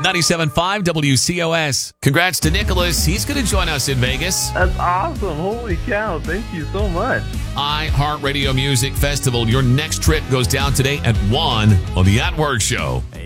97.5 WCOS. Congrats to Nicholas. He's going to join us in Vegas. That's awesome. Holy cow. Thank you so much. iHeartRadio Music Festival. Your next trip goes down today at 1 on The At Work Show.